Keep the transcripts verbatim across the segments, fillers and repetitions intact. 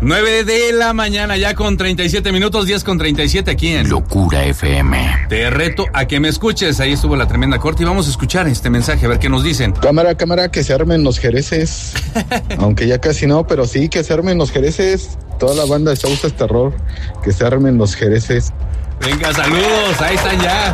nueve de la mañana, ya con treinta y siete minutos, diez con treinta y siete aquí en Locura F M. Te reto a que me escuches. Ahí estuvo la tremenda corte y vamos a escuchar este mensaje, a ver qué nos dicen. Cámara, cámara, que se armen los jereces. Aunque ya casi no, pero sí, que se armen los jereces. Toda la banda de Sauces Terror, que se armen los jereces. Venga, saludos, ahí están ya.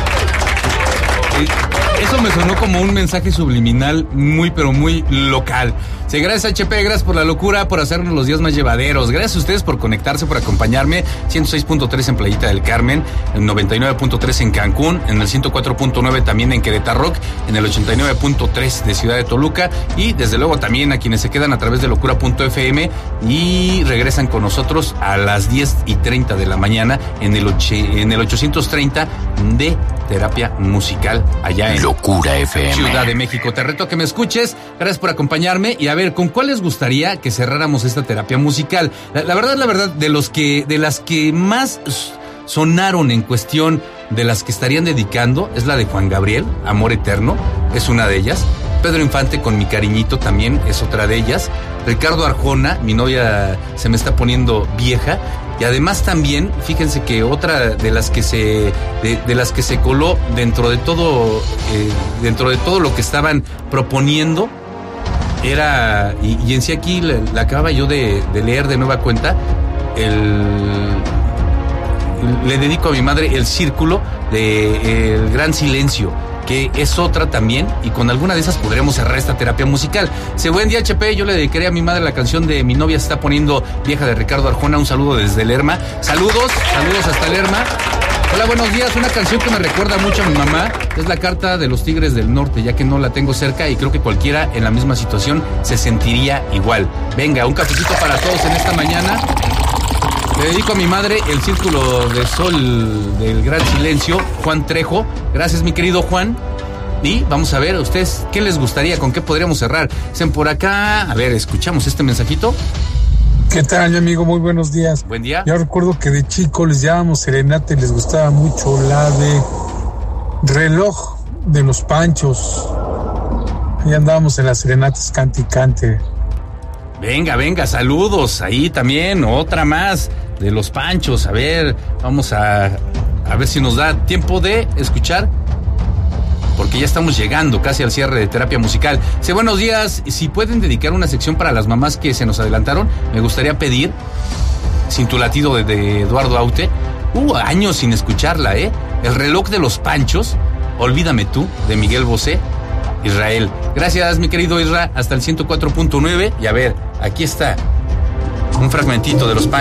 Eso me sonó como un mensaje subliminal muy, pero muy local. Sí, gracias H P, gracias por la locura, por hacernos los días más llevaderos. Gracias a ustedes por conectarse, por acompañarme. ciento seis punto tres en Playita del Carmen, en noventa y nueve punto tres en Cancún, en el ciento cuatro punto nueve también en Querétaro Rock, en el ochenta y nueve punto tres de Ciudad de Toluca y desde luego también a quienes se quedan a través de locura punto f m y regresan con nosotros a las diez y treinta de la mañana en el, oche, en el ochocientos treinta de Terapia Musical allá en Locura F M, Ciudad de México. Te reto a que me escuches. Gracias por acompañarme y a ver, ¿con cuál les gustaría que cerráramos esta terapia musical? La, la verdad, la verdad, de los que, de las que más sonaron en cuestión de las que estarían dedicando es la de Juan Gabriel, Amor Eterno, es una de ellas. Pedro Infante con Mi Cariñito también es otra de ellas. Ricardo Arjona, Mi novia se me está poniendo vieja. Y además también, fíjense que otra de las que se de, de las que se coló dentro de todo eh, dentro de todo lo que estaban proponiendo era, y, y en sí aquí la, la acababa yo de, de leer de nueva cuenta, el le dedico a mi madre El Círculo de El Gran Silencio, que es otra también, y con alguna de esas podremos cerrar esta terapia musical. Se buen día H P, yo le dedicaré a mi madre la canción de Mi novia se está poniendo vieja de Ricardo Arjona. Un saludo desde Lerma. Saludos, saludos hasta Lerma. Hola, buenos días. Una canción que me recuerda mucho a mi mamá es la Carta de los Tigres del Norte, ya que no la tengo cerca y creo que cualquiera en la misma situación se sentiría igual. Venga, un cafecito para todos en esta mañana. Le dedico a mi madre El Círculo de Sol del Gran Silencio, Juan Trejo. Gracias, mi querido Juan. Y vamos a ver a ustedes qué les gustaría, con qué podríamos cerrar. Dicen por acá, a ver, escuchamos este mensajito. ¿Qué tal, mi amigo? Muy buenos días. Buen día. Yo recuerdo que de chico les llamábamos serenata y les gustaba mucho la de Reloj de los Panchos. Ahí andábamos en las serenatas cante y cante. Venga, venga, saludos. Ahí también, otra más de los Panchos. A ver, vamos a, a ver si nos da tiempo de escuchar, porque ya estamos llegando casi al cierre de terapia musical. Sí, buenos días. Si pueden dedicar una sección para las mamás que se nos adelantaron, me gustaría pedir Sin tu latido de, de Eduardo Aute. Uh, años sin escucharla, ¿eh? El reloj de los Panchos, Olvídame tú, de Miguel Bosé. Israel. Gracias, mi querido Isra, hasta el ciento cuatro punto nueve. Y a ver, aquí está un fragmentito de los Panchos.